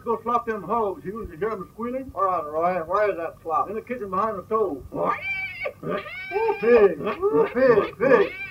go slop them hogs. You hear them squealing? All right, Roy. Where is that slop? In the kitchen behind the stove. Pig! Pig! Pig!